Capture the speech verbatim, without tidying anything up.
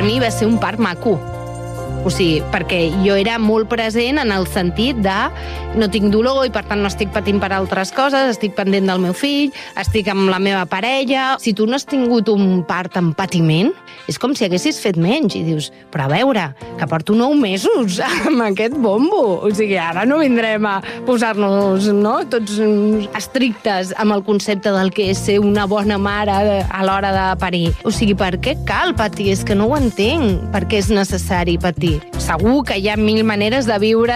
per mi va ser un part maco. O sigui, perquè jo era molt present en el sentit de no tinc dolor i per tant no estic patint per altres coses, estic pendent del meu fill, estic amb la meva parella. Si tu no has tingut un part en patiment, és com si haguessis fet menys i dius, però a veure, que porto nou mesos amb aquest bombo. O sigui, ara no vindrem a posar-nos, no?, tots estrictes amb el concepte del que és ser una bona mare a l'hora de parir. O sigui, per què cal patir? És que no ho entenc. Per què és necessari patir? Segur que hi ha mil maneres de viure